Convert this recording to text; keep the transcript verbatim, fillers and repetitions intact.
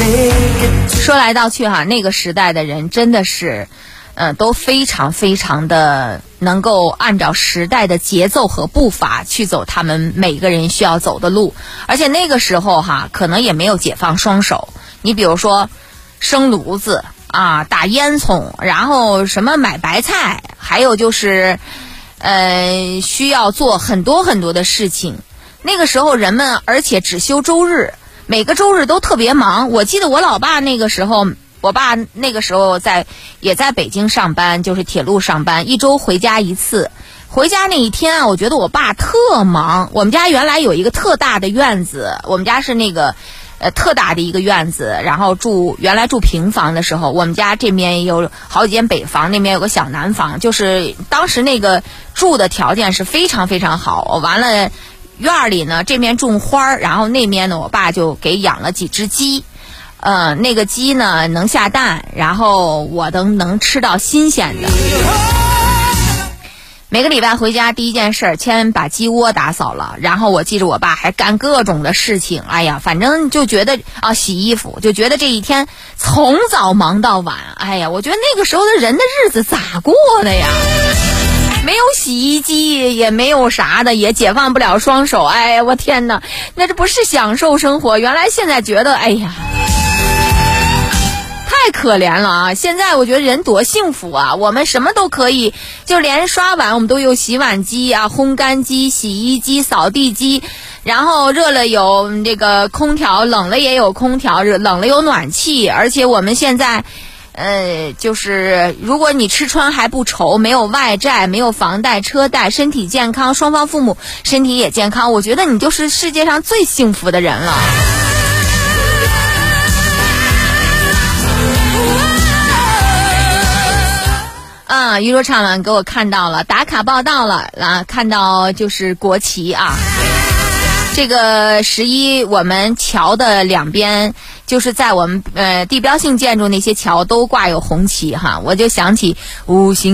说来道去哈，那个时代的人真的是呃，都非常非常的能够按照时代的节奏和步伐去走他们每个人需要走的路。而且那个时候哈，可能也没有解放双手，你比如说生炉子啊，打烟囱，然后什么买白菜，还有就是呃需要做很多很多的事情。那个时候人们而且只休周日，每个周日都特别忙。我记得我老爸那个时候，我爸那个时候在也在北京上班，就是铁路上班，一周回家一次。回家那一天啊，我觉得我爸特忙。我们家原来有一个特大的院子，我们家是那个呃特大的一个院子，然后住原来住平房的时候，我们家这边有好几间北房，那边有个小南房，就是当时那个住的条件是非常非常好。完了院里呢，这面种花，然后那面呢，我爸就给养了几只鸡，呃，那个鸡呢能下蛋，然后我都能吃到新鲜的。每个礼拜回家第一件事，先把鸡窝打扫了，然后我记着我爸还干各种的事情，哎呀，反正就觉得啊，洗衣服，就觉得这一天从早忙到晚，哎呀，我觉得那个时候的人的日子咋过的呀？没有洗衣机，也没有啥的，也解放不了双手。哎呀，我天哪，那这不是享受生活？原来现在觉得，哎呀，太可怜了啊！现在我觉得人多幸福啊，我们什么都可以，就连刷碗我们都有洗碗机啊、烘干机、洗衣机、扫地机，然后热了有这个空调，冷了也有空调，冷了有暖气，而且我们现在。呃，就是如果你吃穿还不愁，没有外债，没有房贷车贷，身体健康，双方父母身体也健康，我觉得你就是世界上最幸福的人了。啊，余说唱完给我看到了打卡报道了啊，看到就是国旗啊。这个十一我们桥的两边，就是在我们呃地标性建筑那些桥都挂有红旗哈，我就想起五星